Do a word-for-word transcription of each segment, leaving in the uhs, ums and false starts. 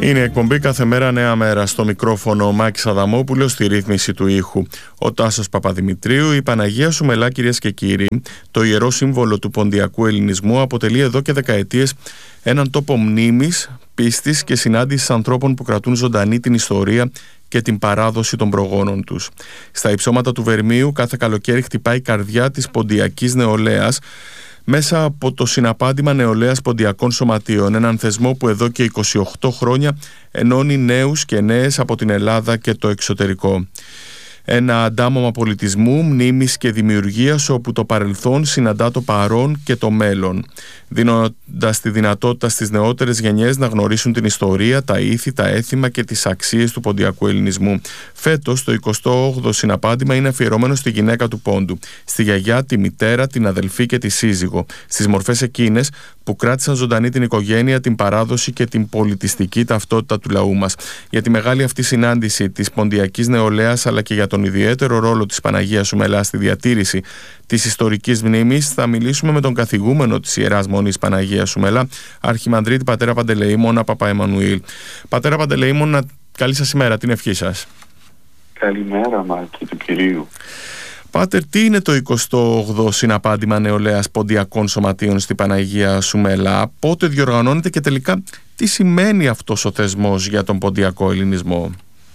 Είναι εκπομπή κάθε μέρα νέα μέρα. Στο μικρόφωνο ο Μάκης Αδαμόπουλος, στη ρύθμιση του ήχου ο Τάσος Παπαδημητρίου. Η Παναγία Σουμελά, κυρίες και κύριοι, το ιερό σύμβολο του ποντιακού ελληνισμού, αποτελεί εδώ και δεκαετίες έναν τόπο μνήμης, πίστης και συνάντησης ανθρώπων που κρατούν ζωντανή την ιστορία και την παράδοση των προγόνων τους. Στα υψώματα του Βερμίου κάθε καλοκαίρι χτυπάει η καρδιά της ποντιακής νεολαίας μέσα από το συναπάντημα νεολαίας ποντιακών σωματείων, έναν θεσμό που εδώ και είκοσι οκτώ χρόνια ενώνει νέους και νέες από την Ελλάδα και το εξωτερικό. Ένα αντάμωμα πολιτισμού, μνήμης και δημιουργίας, όπου το παρελθόν συναντά το παρόν και το μέλλον, δίνοντας τη δυνατότητα στις νεότερες γενιές να γνωρίσουν την ιστορία, τα ήθη, τα έθιμα και τις αξίες του ποντιακού ελληνισμού. Φέτος το εικοστό όγδοο συναπάντημα είναι αφιερωμένο στη γυναίκα του πόντου, στη γιαγιά, τη μητέρα, την αδελφή και τη σύζυγο, στις μορφές εκείνες που κράτησαν ζωντανή την οικογένεια, την παράδοση και την πολιτιστική ταυτότητα του λαού μας. Για τη μεγάλη αυτή συνάντηση της ποντιακής νεολαίας, αλλά και για τον ιδιαίτερο ρόλο της Παναγίας Σουμελά στη διατήρηση της ιστορικής μνήμης, θα μιλήσουμε με τον καθηγούμενο της Ιεράς Μονής Παναγίας Σουμελά, Αρχιμανδρίτη πατέρα Παντελεήμωνα Παπαεμμανουήλ. Πατέρα Παντελεήμωνα, καλή σας ημέρα, την ευχή σας. Καλημέρα, Μάκη του Κυρίου. Πάτερ, τι είναι το εικοστό όγδοο συναπάντημα νεολαίας ποντιακών σωματείων στη Παναγία Σουμελά, πότε διοργανώνεται και τελικά τι σημαίνει αυτός ο θεσμός για τον ποντιακό ελληνισμό?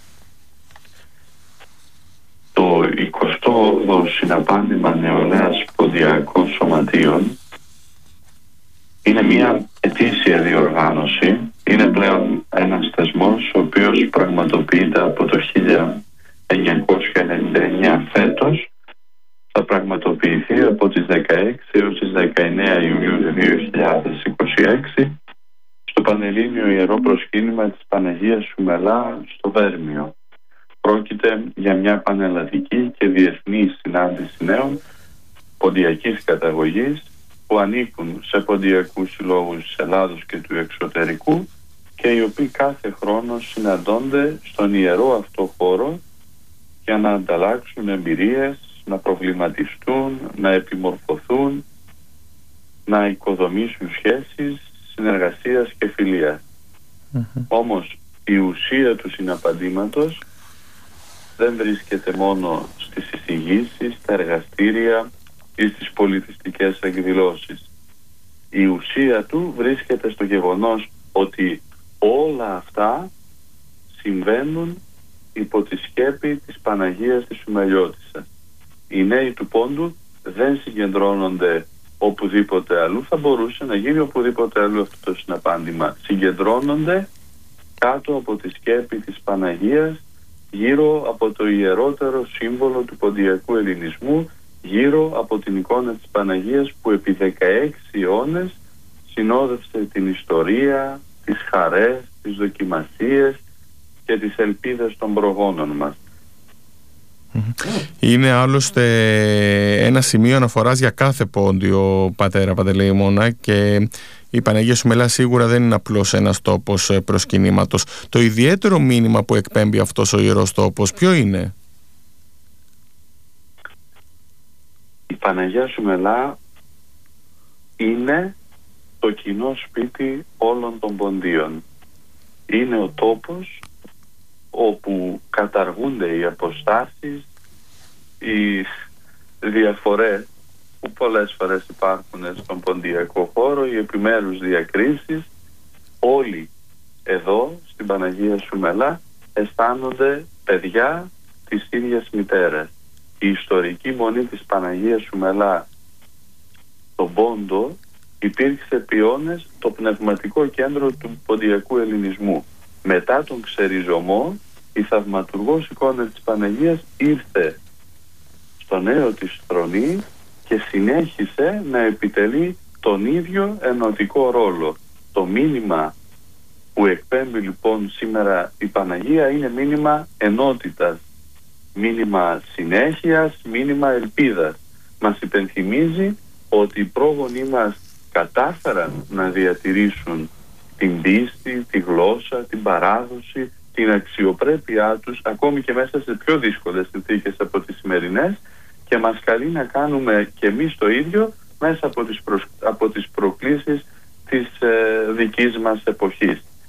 Το εικοστό όγδοο συναπάντημα νεολαίας ποντιακών σωματείων είναι μια ετήσια διοργάνωση. Είναι πλέον ένας θεσμός ο οποίος πραγματοποιείται από το χίλια εννιακόσια ενενήντα εννέα. Φέτος θα πραγματοποιηθεί από τις δεκαέξι έως τις δεκαεννέα Ιουνίου δύο χιλιάδες είκοσι έξι στο Πανελλήνιο Ιερό Προσκύνημα της Παναγίας Σουμελά στο Βέρμιο. Πρόκειται για μια πανελλαδική και διεθνή συνάντηση νέων ποντιακής καταγωγής που ανήκουν σε ποντιακούς συλλόγους της Ελλάδος και του εξωτερικού και οι οποίοι κάθε χρόνο συναντώνται στον ιερό αυτό χώρο για να ανταλλάξουν εμπειρίες, να προβληματιστούν, να επιμορφωθούν, να οικοδομήσουν σχέσεις συνεργασίας και φιλίας. Mm-hmm. Όμως η ουσία του συναπαντήματος δεν βρίσκεται μόνο στις εισηγήσεις, στα εργαστήρια ή στις πολιτιστικές εκδηλώσεις. Η ουσία του βρίσκεται στο γεγονός ότι όλα αυτά συμβαίνουν υπό τη σκέπη της Παναγίας της Σουμελιώτισσας. Οι νέοι του πόντου δεν συγκεντρώνονται οπουδήποτε αλλού, θα μπορούσε να γίνει οπουδήποτε αλλού αυτό το συναπάντημα. Συγκεντρώνονται κάτω από τη σκέπη της Παναγίας, γύρω από το ιερότερο σύμβολο του ποντιακού ελληνισμού, γύρω από την εικόνα της Παναγίας που επί δεκαέξι αιώνες συνόδευσε την ιστορία, τις χαρές, τις δοκιμασίες και τις ελπίδες των προγόνων μας. Είναι άλλωστε ένα σημείο αναφοράς για κάθε πόντιο, πατέρα Παντελεήμωνα, και η Παναγία Σουμελά σίγουρα δεν είναι απλώς ένας τόπος προσκυνήματος. Το ιδιαίτερο μήνυμα που εκπέμπει αυτός ο ιερός τόπος ποιο είναι? Η Παναγία Σουμελά είναι το κοινό σπίτι όλων των ποντίων. Είναι ο τόπος όπου καταργούνται οι αποστάσεις, οι διαφορές που πολλές φορές υπάρχουν στον ποντιακό χώρο, οι επιμέρους διακρίσεις. Όλοι εδώ στην Παναγία Σουμελά αισθάνονται παιδιά της ίδιας μητέρας. Η ιστορική μονή της Παναγίας Σουμελά στον Πόντο υπήρξε επί αιώνες το πνευματικό κέντρο του ποντιακού ελληνισμού. Μετά τον ξεριζωμό, η θαυματουργός εικόνα της Παναγίας ήρθε στο νέο της θρονή και συνέχισε να επιτελεί τον ίδιο ενωτικό ρόλο. Το μήνυμα που εκπέμπει λοιπόν σήμερα η Παναγία είναι μήνυμα ενότητας, μήνυμα συνέχειας, μήνυμα ελπίδας. Μας υπενθυμίζει ότι οι πρόγονοί μας κατάφεραν να διατηρήσουν την πίστη, τη γλώσσα, την παράδοση, την αξιοπρέπειά τους ακόμη και μέσα σε πιο δύσκολες συνθήκες από τις σημερινές, και μας καλεί να κάνουμε και εμείς το ίδιο μέσα από τις, προσ... από τις προκλήσεις της ε, δικής μας εποχής.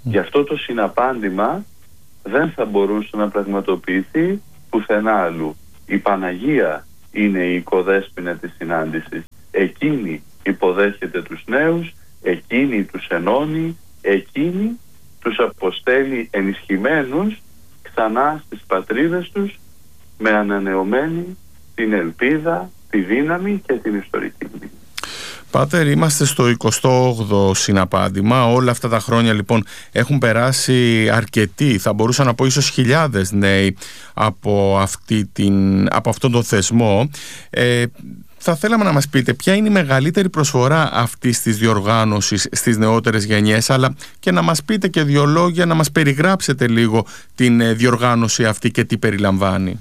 Γι' αυτό το συναπάντημα δεν θα μπορούσε να πραγματοποιηθεί πουθενά αλλού. Η Παναγία είναι η οικοδέσποινα της συνάντησης. Εκείνη υποδέχεται τους νέους, εκείνη τους ενώνει, εκείνη τους αποστέλει ενισχυμένους ξανά στις πατρίδες τους, με ανανεωμένη την ελπίδα, τη δύναμη και την ιστορική μνήμη. Πάτερ, είμαστε στο εικοστό όγδοο συναπάντημα. Όλα αυτά τα χρόνια λοιπόν έχουν περάσει αρκετοί, θα μπορούσα να πω ίσως χιλιάδες νέοι από, αυτή την, από αυτόν τον θεσμό. Ε, θα θέλαμε να μας πείτε ποια είναι η μεγαλύτερη προσφορά αυτής της διοργάνωσης στις νεότερες γενιές, αλλά και να μας πείτε και δύο λόγια, να μας περιγράψετε λίγο την διοργάνωση αυτή και τι περιλαμβάνει.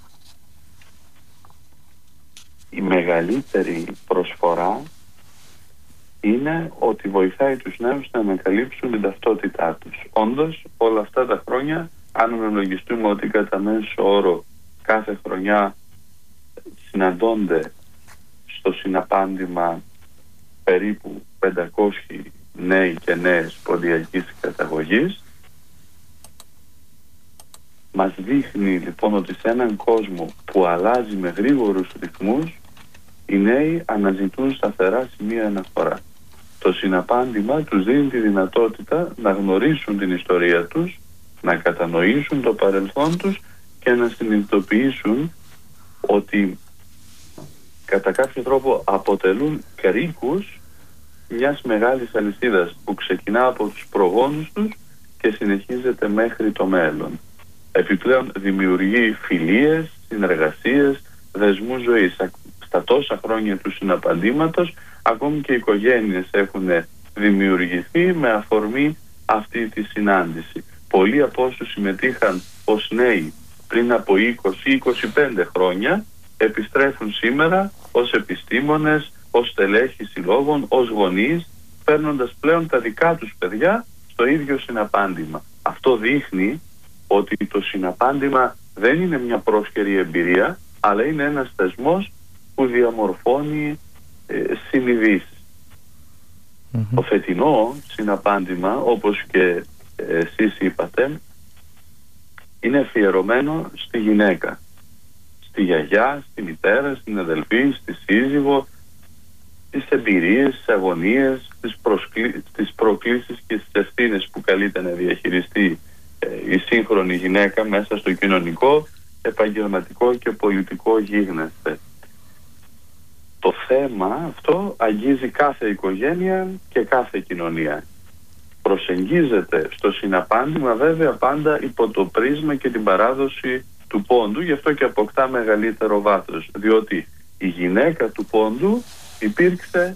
Η μεγαλύτερη προσφορά είναι ότι βοηθάει τους νέους να ανακαλύψουν την ταυτότητά τους. Όντως, όλα αυτά τα χρόνια, αν αναλογιστούμε ότι κατά μέσο όρο κάθε χρονιά συναντώνται στο συναπάντημα περίπου πεντακόσιοι νέοι και νέες ποντιακής καταγωγής, μας δείχνει λοιπόν ότι σε έναν κόσμο που αλλάζει με γρήγορους ρυθμούς, οι νέοι αναζητούν σταθερά σημεία αναφορά. Το συναπάντημα τους δίνει τη δυνατότητα να γνωρίσουν την ιστορία τους, να κατανοήσουν το παρελθόν τους και να συνειδητοποιήσουν ότι κατά κάποιο τρόπο αποτελούν κρίκους μιας μεγάλης αλυσίδας που ξεκινά από τους προγόνους τους και συνεχίζεται μέχρι το μέλλον. Επιπλέον δημιουργεί φιλίες, συνεργασίες, δεσμούς ζωής. Στα τόσα χρόνια του συναπαντήματος ακόμη και οι οικογένειες έχουν δημιουργηθεί με αφορμή αυτή τη συνάντηση. Πολλοί από όσους συμμετείχαν ως νέοι πριν από είκοσι με είκοσι πέντε χρόνια επιστρέφουν σήμερα ως επιστήμονες, ως στελέχοι συλλόγων, ως γονείς, παίρνοντας πλέον τα δικά τους παιδιά στο ίδιο συναπάντημα. Αυτό δείχνει ότι το συναπάντημα δεν είναι μια πρόσχερη εμπειρία, αλλά είναι ένας θεσμός που διαμορφώνει ε, συνειδήσεις. Mm-hmm. Το φετινό συναπάντημα, όπως και ε, εσείς είπατε, είναι αφιερωμένο στη γυναίκα, στη γιαγιά, στη μητέρα, στην αδελφή, στη σύζυγο, στις εμπειρίες, στις αγωνίες, στις, προσκλή... στις προκλήσεις και στις ευθύνες που καλείται να διαχειριστεί η σύγχρονη γυναίκα μέσα στο κοινωνικό, επαγγελματικό και πολιτικό γίγνεσθε. Το θέμα αυτό αγγίζει κάθε οικογένεια και κάθε κοινωνία. Προσεγγίζεται στο συναπάντημα βέβαια πάντα υπό το πρίσμα και την παράδοση του πόντου, γι' αυτό και αποκτά μεγαλύτερο βάθος, διότι η γυναίκα του πόντου υπήρξε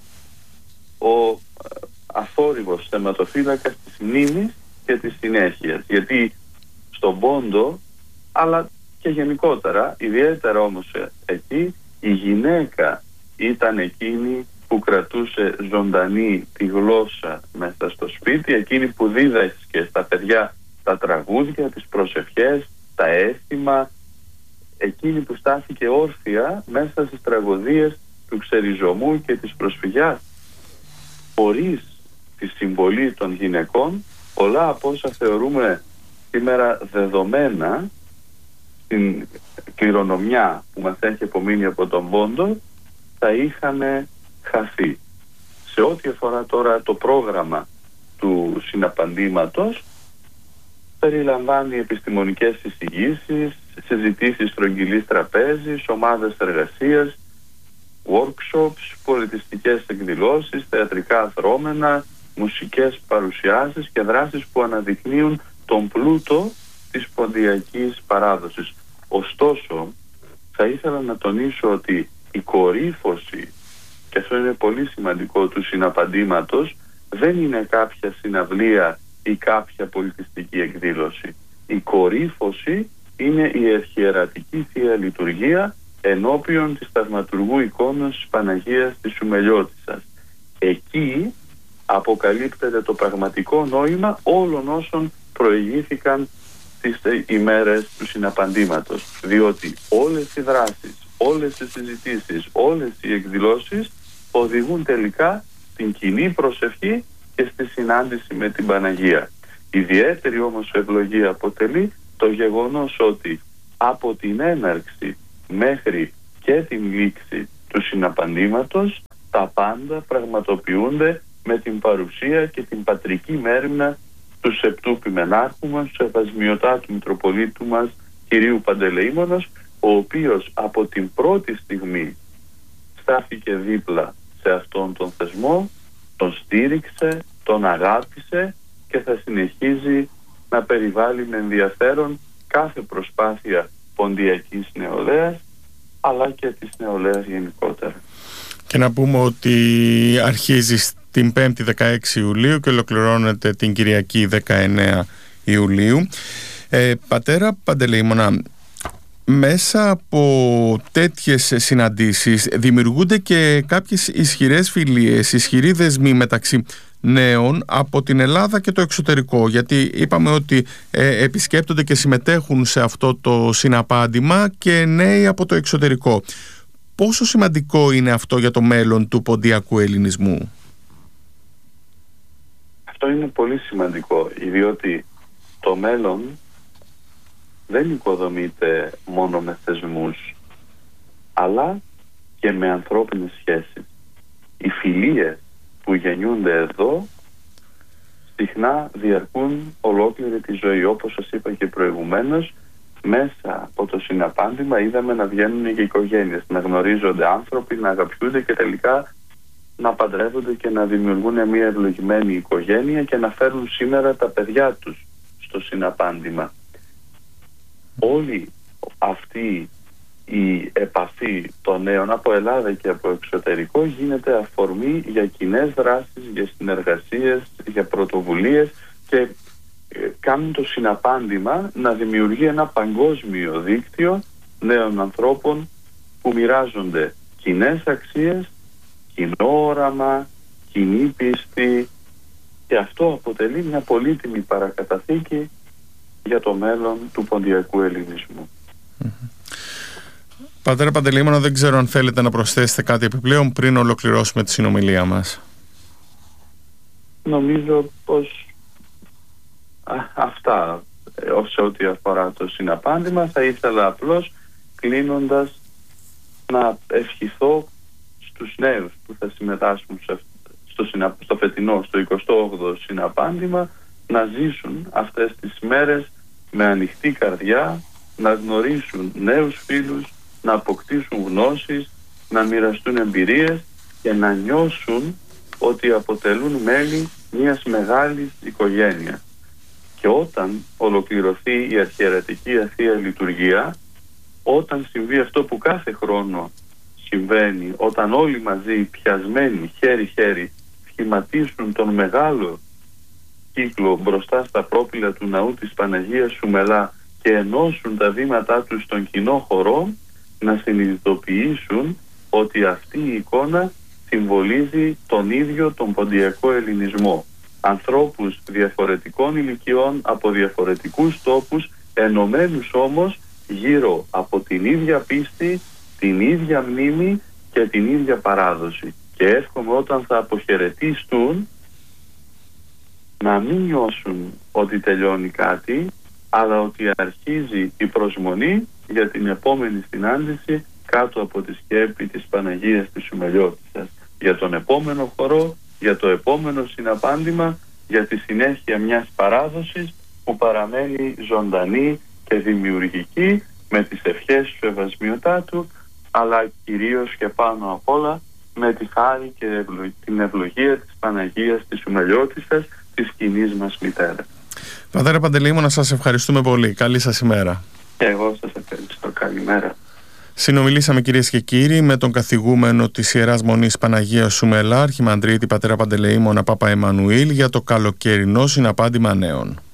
ο αθόρυβος θεματοφύλακας της μνήμης και της συνέχειας, γιατί στον πόντο, αλλά και γενικότερα, ιδιαίτερα όμως εκεί, η γυναίκα ήταν εκείνη που κρατούσε ζωντανή τη γλώσσα μέσα στο σπίτι, εκείνη που δίδασκε στα παιδιά τα τραγούδια, τις προσευχές, τα αίσθημα, εκείνη που στάθηκε όρθια μέσα στις τραγωδίες του ξεριζωμού και της προσφυγιάς. Χωρίς τη συμβολή των γυναικών, πολλά από όσα θεωρούμε σήμερα δεδομένα στην κληρονομιά που μας έχει απομείνει από τον πόντο θα είχαν χαθεί. Σε ό,τι αφορά τώρα το πρόγραμμα του συναπαντήματος, περιλαμβάνει επιστημονικές εισηγήσεις, συζητήσεις στρογγυλής τραπέζης, ομάδες εργασίας, workshops, πολιτιστικές εκδηλώσεις, θεατρικά δρόμενα, μουσικές παρουσιάσεις και δράσεις που αναδεικνύουν τον πλούτο της ποντιακής παράδοσης. Ωστόσο, θα ήθελα να τονίσω ότι η κορύφωση, και αυτό είναι πολύ σημαντικό, του συναπαντήματος δεν είναι κάποια συναυλία ή κάποια πολιτιστική εκδήλωση. Η κορύφωση είναι η αρχιερατική Θεία Λειτουργία ενώπιον της θαυματουργού εικόνας της Παναγίας της Σουμελιώτισσας. Εκεί αποκαλύπτεται το πραγματικό νόημα όλων όσων προηγήθηκαν τις ημέρες του συναπαντήματος, διότι όλες οι δράσεις, όλες οι συζητήσεις, όλες οι εκδηλώσεις οδηγούν τελικά στην κοινή προσευχή και στη συνάντηση με την Παναγία. Ιδιαίτερη όμως ευλογία αποτελεί το γεγονός ότι από την έναρξη μέχρι και την λήξη του συναπαντήματος τα πάντα πραγματοποιούνται με την παρουσία και την πατρική μέριμνα του Σεπτού Ποιμενάρχου μας, του Ευασμιωτάτου Μητροπολίτου μας, κυρίου Παντελεήμονος, ο οποίος από την πρώτη στιγμή στάθηκε δίπλα σε αυτόν τον θεσμό, τον στήριξε, τον αγάπησε και θα συνεχίζει να περιβάλλει με ενδιαφέρον κάθε προσπάθεια ποντιακής νεολαίας, αλλά και της νεολαίας γενικότερα. Και να πούμε ότι αρχίζει την πέμπτη δεκαέξι Ιουλίου και ολοκληρώνεται την Κυριακή δεκαεννέα Ιουλίου. Ε, πατέρα Παντελεήμονα, μέσα από τέτοιες συναντήσεις δημιουργούνται και κάποιες ισχυρές φιλίες, ισχυροί δεσμοί μεταξύ νέων από την Ελλάδα και το εξωτερικό, γιατί είπαμε ότι ε, επισκέπτονται και συμμετέχουν σε αυτό το συναπάντημα και νέοι από το εξωτερικό. Πόσο σημαντικό είναι αυτό για το μέλλον του ποντιακού ελληνισμού? Αυτό είναι πολύ σημαντικό, διότι το μέλλον δεν οικοδομείται μόνο με θεσμούς, αλλά και με ανθρώπινες σχέσεις. Οι φιλίες που γεννιούνται εδώ συχνά διαρκούν ολόκληρη τη ζωή. Όπως σας είπα και προηγουμένως, μέσα από το συναπάντημα είδαμε να βγαίνουν και οικογένειες, να γνωρίζονται άνθρωποι, να αγαπιούνται και τελικά να παντρεύονται και να δημιουργούν μια ευλογημένη οικογένεια και να φέρουν σήμερα τα παιδιά τους στο συναπάντημα. Όλη αυτή η επαφή των νέων από Ελλάδα και από εξωτερικό γίνεται αφορμή για κοινές δράσεις, για συνεργασίες, για πρωτοβουλίες και κάνουν το συναπάντημα να δημιουργεί ένα παγκόσμιο δίκτυο νέων ανθρώπων που μοιράζονται κοινές αξίες, κοινό όραμα, κοινή πίστη, και αυτό αποτελεί μια πολύτιμη παρακαταθήκη για το μέλλον του ποντιακού ελληνισμού. Mm-hmm. Πατέρα Παντελεήμονα, δεν ξέρω αν θέλετε να προσθέσετε κάτι επιπλέον πριν ολοκληρώσουμε τη συνομιλία μας. Νομίζω πως α, αυτά σε ό,τι αφορά το συναπάντημα. Θα ήθελα απλώς, κλείνοντας, να ευχηθώ στους νέους που θα συμμετάσχουν σε, στο, συνα, στο φετινό, στο εικοστό όγδοο συναπάντημα, να ζήσουν αυτές τις μέρες με ανοιχτή καρδιά, να γνωρίσουν νέους φίλους, να αποκτήσουν γνώσεις, να μοιραστούν εμπειρίες και να νιώσουν ότι αποτελούν μέλη μιας μεγάλης οικογένειας. Και όταν ολοκληρωθεί η αρχιερατική Θεία Λειτουργία, όταν συμβεί αυτό που κάθε χρόνο συμβαίνει, όταν όλοι μαζί πιασμένοι χέρι-χέρι σχηματίσουν τον μεγάλο κύκλο μπροστά στα πρόπυλα του ναού της Παναγίας Σουμελά και ενώσουν τα βήματά τους στον κοινό χορό, να συνειδητοποιήσουν ότι αυτή η εικόνα συμβολίζει τον ίδιο τον ποντιακό ελληνισμό. Ανθρώπους διαφορετικών ηλικιών από διαφορετικούς τόπους, ενωμένους όμως γύρω από την ίδια πίστη, την ίδια μνήμη και την ίδια παράδοση. Και εύχομαι όταν θα αποχαιρετιστούν να μην νιώσουν ότι τελειώνει κάτι, αλλά ότι αρχίζει η προσμονή για την επόμενη συνάντηση κάτω από τη σκέπη της Παναγίας της Σουμελιώτισσας, για τον επόμενο χορό, για το επόμενο συναπάντημα, για τη συνέχεια μιας παράδοσης που παραμένει ζωντανή και δημιουργική με τις ευχές του Ευασμιωτάτου, αλλά κυρίως και πάνω απ' όλα με τη χάρη και ευλο... την ευλογία της Παναγίας της Σουμελιώτισσας, της κοινής μας μητέρας. Πατέρα Παντελεήμονα, σας ευχαριστούμε πολύ. Καλή σας ημέρα. Και εγώ σας ευχαριστώ. Καλημέρα. Συνομιλήσαμε, κυρίες και κύριοι, με τον καθηγούμενο της Ιεράς Μονής Παναγίας Σουμελά, Αρχιμανδρίτη πατέρα Παντελεήμονα Παπα Εμμανουήλ, για το καλοκαιρινό συναπάντημα νέων.